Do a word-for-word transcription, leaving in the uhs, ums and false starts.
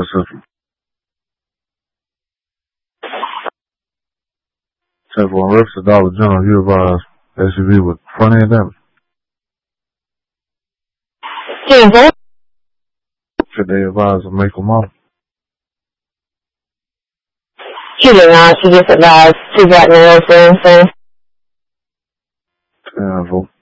system. Except for on Rips or Dollar General, you advise S U V with front end damage. Mm-hmm. Should they advise a make or model? She did not. She just advised two black mirrors for anything. Yeah, vote.